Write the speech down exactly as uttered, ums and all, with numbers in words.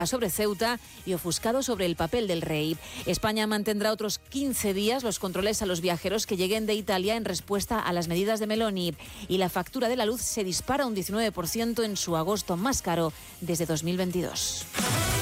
sobre Ceuta y ofuscado sobre el papel del rey. España mantendrá otros quince días los controles a los viajeros que lleguen de Italia en respuesta a las medidas de Meloni, y la factura de la luz se dispara un diecinueve por ciento en su agosto más caro desde dos mil veintidós.